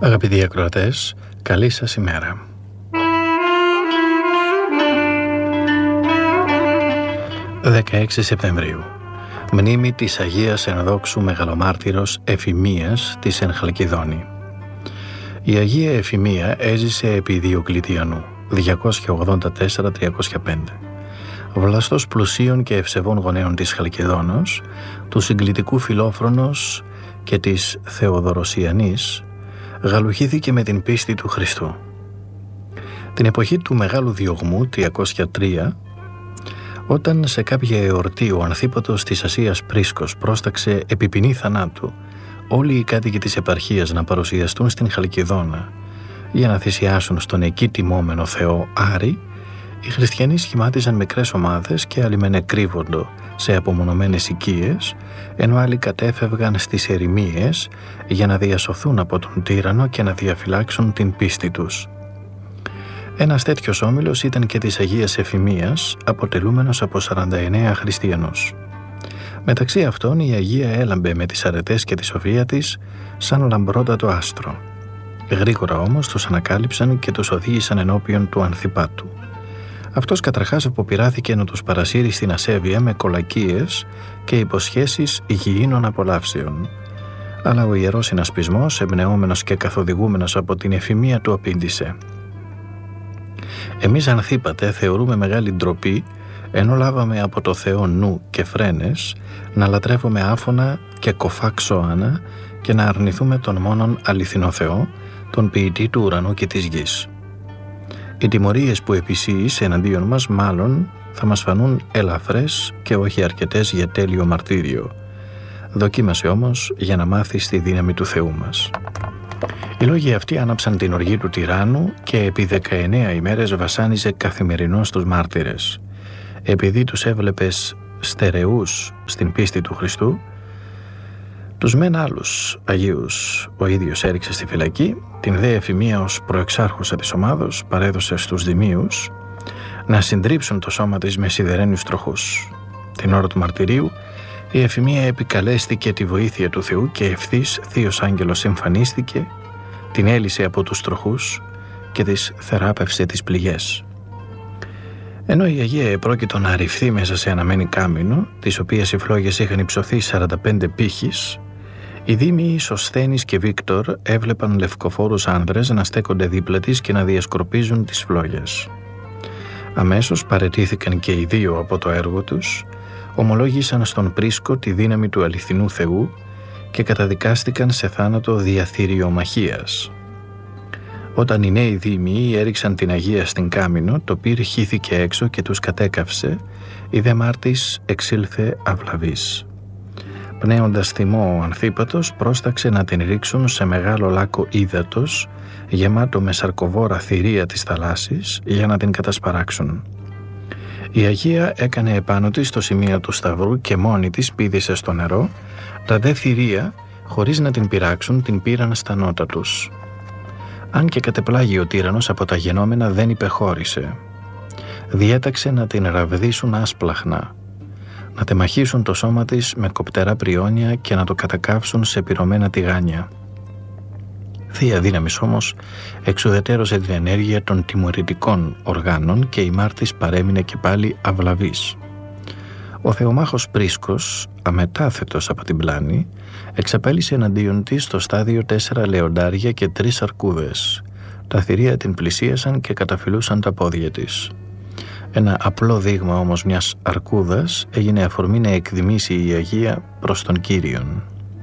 Αγαπητοί ακροατές, καλή σας ημέρα. «16 Σεπτεμβρίου. Μνήμη της Αγίας Ενδόξου Μεγαλομάρτυρος Εφημίας της εν Χαλκιδόνη. Η Αγία Εφημία έζησε επί Διοκλητιανού 284-305. Βλαστός πλουσίων και ευσεβών γονέων της Χαλκιδόνος, του συγκλητικού Φιλόφρονος και της Θεοδωροσιανής, γαλουχήθηκε με την πίστη του Χριστού. Την εποχή του Μεγάλου Διωγμού 303, όταν σε κάποια εορτή ο Ανθίπατος της Ασίας Πρίσκος πρόσταξε επί ποινή θανάτου όλοι οι κάτοικοι της επαρχίας να παρουσιαστούν στην Χαλκιδόνα για να θυσιάσουν στον εκεί τιμόμενο Θεό Άρη, οι χριστιανοί σχημάτιζαν μικρές ομάδες και άλλοι κρύβοντο σε απομονωμένες οικίες, ενώ άλλοι κατέφευγαν στις ερημίες για να διασωθούν από τον τύραννο και να διαφυλάξουν την πίστη τους. Ένας τέτοιος όμιλος ήταν και της Αγίας Εφημίας, αποτελούμενος από 49 χριστιανούς. Μεταξύ αυτών η Αγία έλαμπε με τις αρετές και τη σοφία της σαν λαμπρότατο άστρο. Γρήγορα όμως τους ανακάλυψαν και τους οδήγησαν ενώπιον του Ανθιπάτου. Αυτός καταρχάς αποπειράθηκε να τους παρασύρει στην ασέβεια με κολακίες και υποσχέσεις υγιεινών απολαύσεων. Αλλά ο Ιερός Συνασπισμός, εμπνεόμενος και καθοδηγούμενος από την Εφημία, του απήντησε: «Εμείς, Ανθίπατε, θεωρούμε μεγάλη ντροπή, ενώ λάβαμε από το Θεό νου και φρένες, να λατρεύουμε άφωνα και κοφά ξώανα και να αρνηθούμε τον μόνον αληθινό Θεό, τον ποιητή του ουρανού και της γης. Οι τιμωρίες που επισύεις εναντίον μας μάλλον θα μας φανούν ελαφρές και όχι αρκετές για τέλειο μαρτύριο. Δοκίμασε όμως για να μάθεις τη δύναμη του Θεού μας». Οι λόγοι αυτοί άναψαν την οργή του τυράννου και επί 19 ημέρες βασάνιζε καθημερινώς τους μάρτυρες. Επειδή τους έβλεπες στερεούς στην πίστη του Χριστού, τους μεν άλλους Αγίους ο ίδιος έριξε στη φυλακή, την δε Εφημία ως προεξάρχουσα της ομάδος παρέδωσε στους δημίους να συντρίψουν το σώμα της με σιδερένιους τροχούς. Την ώρα του μαρτυρίου η Εφημία επικαλέστηκε τη βοήθεια του Θεού και ευθύς θείος άγγελος εμφανίστηκε, την έλυσε από τους τροχούς και της θεράπευσε τις πληγές. Ενώ η Αγία επρόκειτο να ρηφθεί μέσα σε αναμένη κάμινο, τις οποίες οι φλόγες είχαν υψωθεί 45 πύχης, οι δήμοι Σωσθένης και Βίκτορ έβλεπαν λευκοφόρους άνδρες να στέκονται δίπλα της και να διασκορπίζουν τις φλόγες. Αμέσως παραιτήθηκαν και οι δύο από το έργο τους, ομολόγησαν στον Πρίσκο τη δύναμη του αληθινού Θεού και καταδικάστηκαν σε θάνατο διαθυριομαχίας. Όταν οι νέοι δήμοι έριξαν την Αγία στην κάμινο, το πυρ χύθηκε έξω και τους κατέκαυσε, η δε μάρτης εξήλθε αυλαβής. Πνέοντας θυμό ο Ανθίπατος πρόσταξε να την ρίξουν σε μεγάλο λάκκο ύδατος, γεμάτο με σαρκοβόρα θηρία της θαλάσσης, για να την κατασπαράξουν. Η Αγία έκανε επάνω της το σημείο του σταυρού και μόνη της πήδησε στο νερό, τα δε θηρία, χωρίς να την πειράξουν, την πήραν στα νότα τους. Αν και κατεπλάγει ο τύραννος από τα γενόμενα, δεν υπεχώρησε. Διέταξε να την ραβδίσουν άσπλαχνα, να τεμαχίσουν το σώμα της με κοπτερά πριόνια και να το κατακάψουν σε πυρωμένα τηγάνια. Θεία δύναμης όμως εξουδετέρωσε την ενέργεια των τιμωρητικών οργάνων και η μάρτης παρέμεινε και πάλι αυλαβής. Ο Θεομάχος Πρίσκος, αμετάθετος από την πλάνη, εξαπέλυσε εναντίον της στο στάδιο 4 λεοντάρια και 3 αρκούδες. Τα θηρία την πλησίασαν και καταφυλούσαν τα πόδια της. Ένα απλό δείγμα όμως μιας αρκούδας έγινε αφορμή να εκδημήσει η Αγία προς τον Κύριον.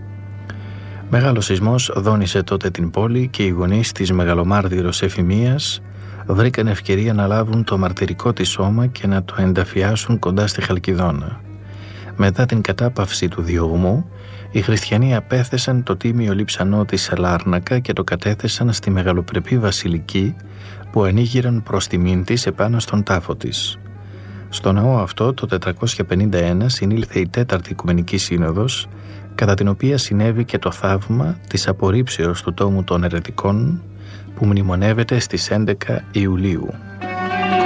Μεγάλος σεισμός δόνησε τότε την πόλη και οι γονείς της μεγαλομάρτυρος Εφημίας βρήκαν ευκαιρία να λάβουν το μαρτυρικό της σώμα και να το ενταφιάσουν κοντά στη Χαλκιδόνα. Μετά την κατάπαυση του διωγμού, οι χριστιανοί απέθεσαν το τίμιο λείψανό της Σαλάρνακα και το κατέθεσαν στη μεγαλοπρεπή βασιλική που ανοίγηραν προς τιμήν της επάνω στον τάφο της. Στο ναό αυτό το 451 συνήλθε η 4η Οικουμενική Σύνοδος, κατά την οποία συνέβη και το θαύμα της απορρίψεως του τόμου των αιρετικών που μνημονεύεται στις 11 Ιουλίου.